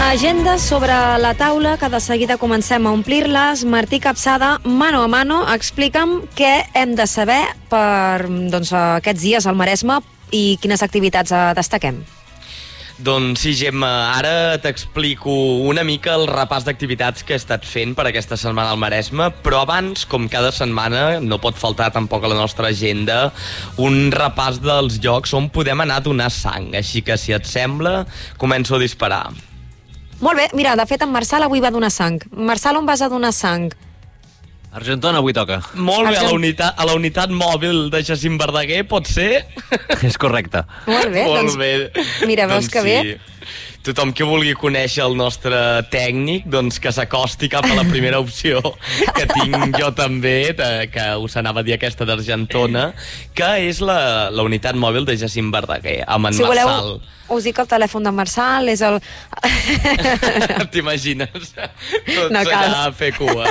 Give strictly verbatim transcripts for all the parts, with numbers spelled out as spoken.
Agendes sobre la taula, que de seguida comencem a omplir-les. Martí Capçada, mano a mano, explica'm què hem de saber per doncs, aquests dies al Maresme i quines activitats destaquem. Doncs sí, Gemma, ara t'explico una mica el repàs d'activitats que he estat fent per aquesta setmana al Maresme, però abans, com cada setmana, no pot faltar tampoc a la nostra agenda un repàs dels llocs on podem anar a donar sang. Així que, si et sembla, començo a disparar. Molt bé, mira, de fet en Marçal avui va donar sang. Marçal, on vas a donar sang? Argentona avui toca. Molt bé, a la unitat, a la unitat mòbil de Jacint Verdaguer, pot ser? És correcte. Molt bé, Molt doncs, bé. mira, veus doncs que bé. Sí. Tothom que vulgui conèixer el nostre tècnic, doncs que s'acosti cap a la primera opció que tinc jo també, de, que us anava a dir aquesta d'Argentona, que és la, la unitat mòbil de Jacint Verdaguer, amb en Si Marçal. voleu, us dic el telèfon de Marçal, és el... T'imagines? Tots No cal. allà a fer cua.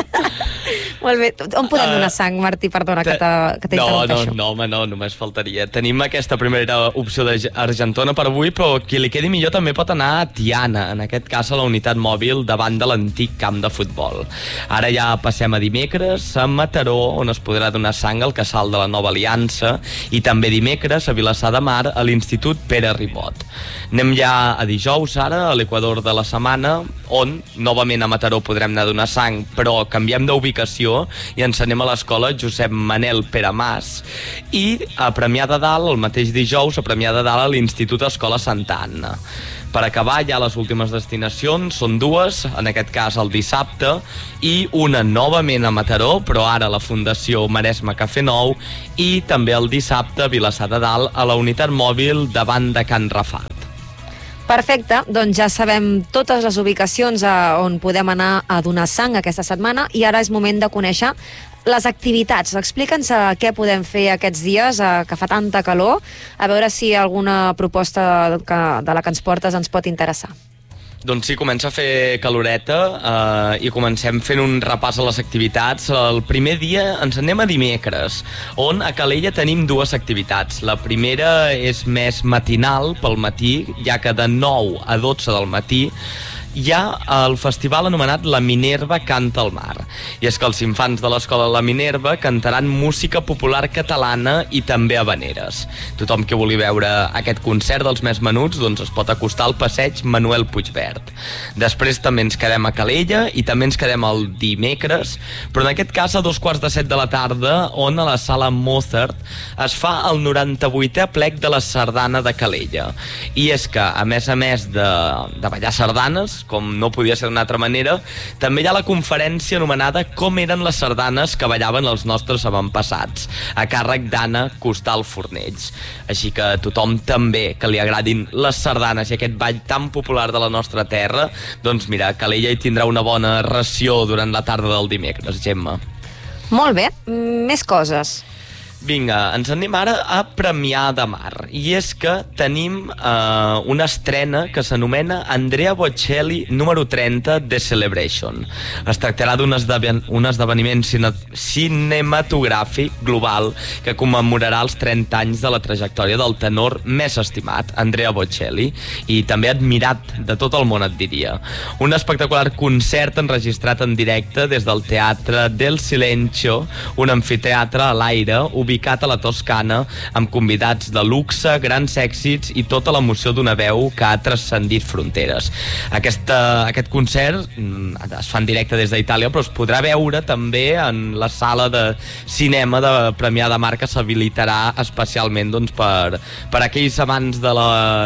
Molt bé, on podem Uh, donar sang, Martí? Perdona que t'he que No, no, interrompeixo. no, home, no, només faltaria. Tenim aquesta primera opció d'Argentona per avui, però qui li quedi millor també pot anar a Tiana, en aquest cas a la unitat mòbil davant de l'antic camp de futbol. Ara ja passem a dimecres a Mataró, on es podrà donar sang al casal de la Nova Aliança, i també dimecres a Vilassar de Mar, a l'Institut Pere Ribot. Anem ja a dijous, ara, a l'equador de la setmana, on novament a Mataró podrem anar a donar sang, però canviem d'ubicació i ens anem a l'escola Josep Manel Pere Mas, i a Premià de Dalt, el mateix dijous, a Premià de Dalt, a l'Institut Escola Santa Anna. Per acabar, ja les últimes destinacions són dues, en aquest cas el dissabte, i una novament a Mataró, però ara a la Fundació Maresme Cafè Nou, i també el dissabte a Vilassar de Dalt, a la unitat mòbil davant de Can Rafat. Perfecte, doncs ja sabem totes les ubicacions a on podem anar a donar sang aquesta setmana, i ara és moment de conèixer les activitats. Explica'ns a què podem fer aquests dies, a, que fa tanta calor, a veure si alguna proposta que, de la que ens portes ens pot interessar. Doncs sí, comença a fer caloreta eh, i comencem fent un repàs a les activitats. El primer dia ens anem a dimecres, on a Calella tenim dues activitats. La primera és més matinal, pel matí, ja que de nou a dotze del matí hi ha el festival anomenat La Minerva Canta al Mar. I és que els infants de l'escola La Minerva cantaran música popular catalana i també habaneres. Tothom que vulgui veure aquest concert dels més menuts doncs es pot acostar al passeig Manuel Puigverd. Després també ens quedem a Calella i també ens quedem el dimecres, però en aquest cas a dos quarts de set de la tarda, on a la sala Mozart es fa el noranta-vuitè plec de la sardana de Calella. I és que, a més a més de, de ballar sardanes, com no podia ser d'una altra manera, també hi ha la conferència anomenada Com eren les sardanes que ballaven els nostres avantpassats, a càrrec d'Anna Costal Fornells. Així que a tothom també que li agradin les sardanes i aquest ball tan popular de la nostra terra, doncs mira, Calella hi tindrà una bona ració durant la tarda del dimecres, Gemma. Molt bé, més coses. Vinga, ens anem ara a Premià de Mar. I és que tenim eh, una estrena que s'anomena Andrea Bocelli número trenta The Celebration. Es tractarà d'un esdeven un esdeveniment cine cinematogràfic global que commemorarà els trenta anys de la trajectòria del tenor més estimat, Andrea Bocelli, i també admirat de tot el món, et diria. Un espectacular concert enregistrat en directe des del Teatre del Silenzio, un amfiteatre a l'aire ubicat a la Toscana, amb convidats de luxe, grans èxits i tota l'emoció d'una veu que ha transcendit fronteres. Aquesta, aquest concert es fa en directe des d'Itàlia, però es podrà veure també en la sala de cinema de Premià de Mar, que s'habilitarà especialment doncs, per, per aquells amants de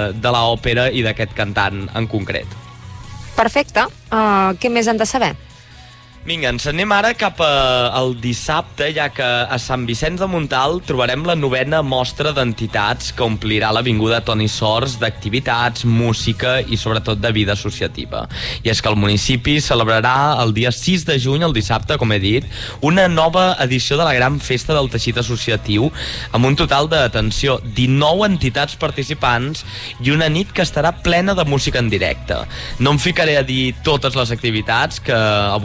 l'òpera i d'aquest cantant en concret. Perfecte. Uh, què més hem de saber? Vinga, ens anem ara cap a, al dissabte, ja que a Sant Vicenç de Montalt trobarem la novena mostra d'entitats que omplirà l'avinguda Toni Sors d'activitats, música i sobretot de vida associativa. I és que el municipi celebrarà el dia sis de juny, el dissabte, com he dit, una nova edició de la gran festa del teixit associatiu, amb un total de, atenció, dinou entitats participants i una nit que estarà plena de música en directe. No em ficaré a dir totes les activitats, que avui al matí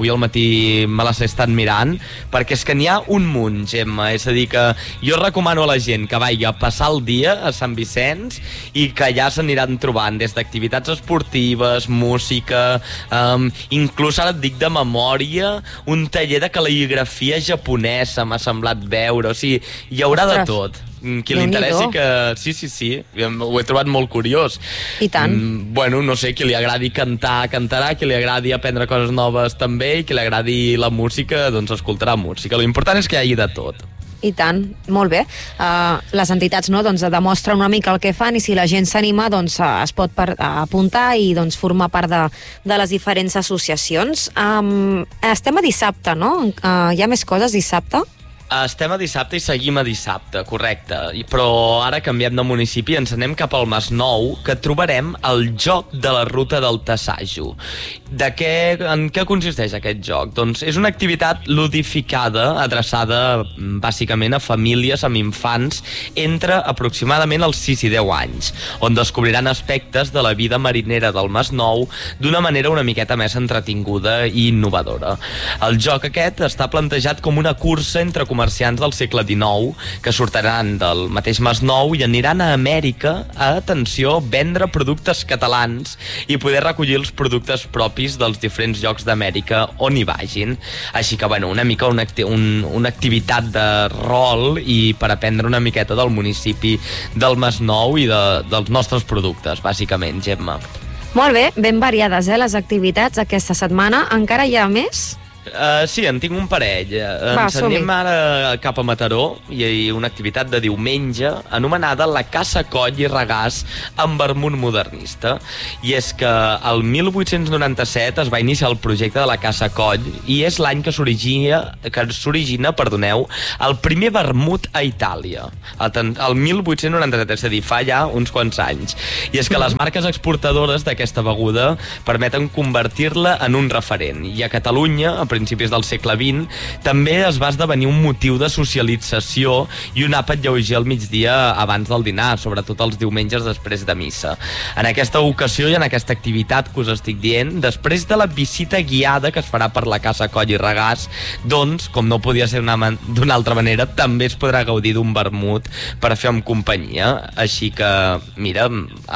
i me les he estat mirant, perquè és que n'hi ha un munt, Gemma. És a dir, que jo recomano a la gent que vagi a passar el dia a Sant Vicenç i que allà s'aniran trobant des d'activitats esportives, música, um, inclús ara et dic de memòria, un taller de cal·ligrafia japonesa m'ha semblat veure, o sigui, hi haurà Ostres. de tot. Qui li interessi que... Sí, sí, sí, ho he trobat molt curiós. I tant. Mm, bueno, no sé, qui li agradi cantar, cantarà, qui li agradi aprendre coses noves també, i qui li agradi la música, doncs escoltarà música. L'important és que hi hagi de tot. I tant, molt bé. Uh, les entitats no, doncs, demostren una mica el que fan i si la gent s'anima doncs, uh, es pot per, uh, apuntar i doncs, formar part de, de les diferents associacions. Um, estem a dissabte, no? Uh, hi ha més coses dissabte? Estem a dissabte i seguim a dissabte, correcte. Però ara canviem de municipi i ens anem cap al Masnou, que trobarem el joc de la ruta del Tassajo. De què, en què consisteix aquest joc? Doncs és una activitat ludificada, adreçada bàsicament a famílies amb infants entre aproximadament els sis i deu anys, on descobriran aspectes de la vida marinera del Masnou d'una manera una miqueta més entretinguda i innovadora. El joc aquest està plantejat com una cursa entre comerciants del segle dinou que sortiran del mateix Masnou i aniran a Amèrica a, atenció, vendre productes catalans i poder recollir els productes propis dels diferents llocs d'Amèrica on hi vagin. Així que, bueno, una mica una, acti un, una activitat de rol i per aprendre una miqueta del municipi del Masnou i de, dels nostres productes, bàsicament, Gemma. Molt bé, ben variades, eh, les activitats aquesta setmana. Encara hi ha més? Uh, sí, en tinc un parell. Va, Ens anem ara cap a Mataró i hi ha una activitat de diumenge anomenada la Caça Coll i Regàs amb vermut modernista. I és que el mil vuit-cents noranta-set es va iniciar el projecte de la Caça Coll i és l'any que s'origina, que s'origina, perdoneu, el primer vermut a Itàlia. El, el mil vuit-cents noranta-set, és a dir, fa ja uns quants anys. I és que les marques exportadores d'aquesta beguda permeten convertir-la en un referent. I a Catalunya, a principis del segle vint, també es va esdevenir un motiu de socialització i un àpat lleuger al migdia abans del dinar, sobretot els diumenges després de missa. En aquesta ocasió i en aquesta activitat que us estic dient, després de la visita guiada que es farà per la Caça Coll i Regàs, doncs, com no podia ser d'una altra manera, també es podrà gaudir d'un vermut per fer amb companyia. Així que, mira,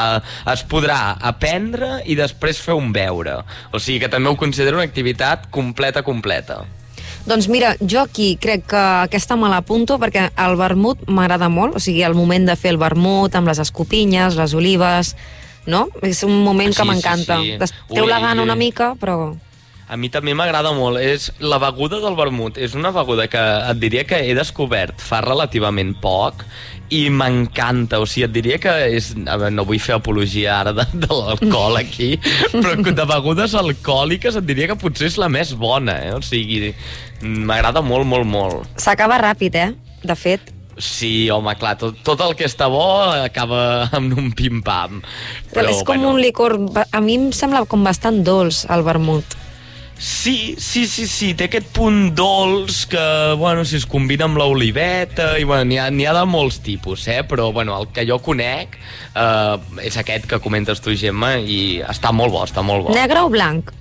es podrà aprendre i després fer un beure. O sigui que també ho considero una activitat completa completa. Doncs mira, jo aquí crec que aquesta me l'apunto perquè el vermut m'agrada molt, o sigui, el moment de fer el vermut amb les escopinyes, les olives, no? És un moment sí, que m'encanta. Sí, sí. Treu la gana una mica, però... A mi també m'agrada molt. És la beguda del vermut. És una beguda que et diria que he descobert fa relativament poc i m'encanta. O sigui, et diria que és... A veure, no vull fer apologia ara de, de l'alcohol aquí, però de begudes alcohòliques et diria que potser és la més bona, eh? O sigui, m'agrada molt, molt, molt. S'acaba ràpid, eh? De fet. Sí, home, clar, tot, tot el que està bo acaba amb un pim-pam. Però, és com bueno, un licor... A mi em sembla com bastant dolç, el vermut. Sí, sí, sí, sí, té aquest punt dolç que, bueno, si es combina amb l'oliveta, i bueno, n'hi ha, n'hi ha de molts tipus, eh? Però, bueno, el que jo conec eh, és aquest que comentes tu, Gemma, i està molt bo, està molt bo. Negre o blanc?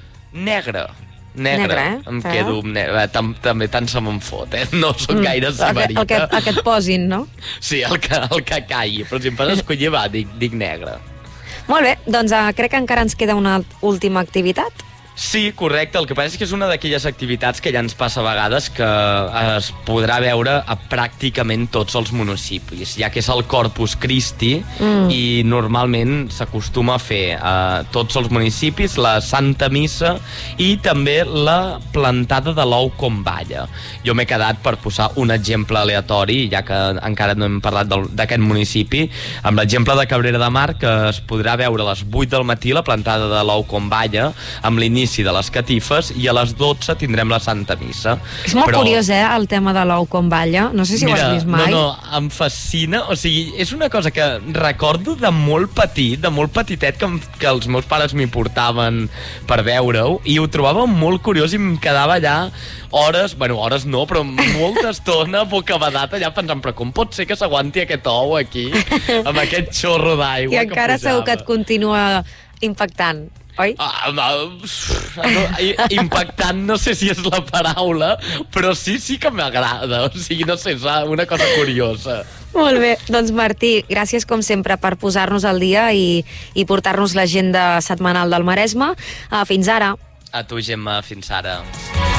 Negre. Negre, negre eh? em eh? quedo amb negre. Tam, també tant se me'n fot, eh? No soc mm, gaire sibarita. El que, el que et posin, no? Sí, el que, el que caigui, però si em fas escollir, va, dic, dic negre. Molt bé, doncs uh, crec que encara ens queda una última activitat. Sí, correcte. El que passa és que és una d'aquelles activitats que ja ens passa a vegades que es podrà veure a pràcticament tots els municipis, ja que és el Corpus Christi mm. i normalment s'acostuma a fer a tots els municipis la Santa Missa i també la plantada de l'ou com balla. Jo m'he quedat per posar un exemple aleatori, ja que encara no hem parlat d'aquest municipi, amb l'exemple de Cabrera de Mar, que es podrà veure a les vuit del matí la plantada de l'ou com balla, amb l'inici de les catifes, i a les dotze tindrem la Santa Missa. És molt Però... curiós, eh, el tema de l'ou com balla. No sé si Mira, ho has vist mai. No, no, em fascina. O sigui, és una cosa que recordo de molt petit, de molt petitet, que, que els meus pares m'hi portaven per veure-ho, i ho trobava molt curiós i em quedava allà hores, bueno, hores no, però molta estona bocabadat allà pensant, però com pot ser que s'aguanti aquest ou aquí, amb aquest xorro d'aigua I encara segur que et continua impactant. oi? Ah, no, impactant no sé si és la paraula, però sí, sí que m'agrada. O sigui, no sé, és una cosa curiosa. Molt bé, doncs Martí, gràcies com sempre per posar-nos al dia i, i portar-nos l'agenda setmanal del Maresme. Uh, fins ara. A tu, Gemma, fins ara.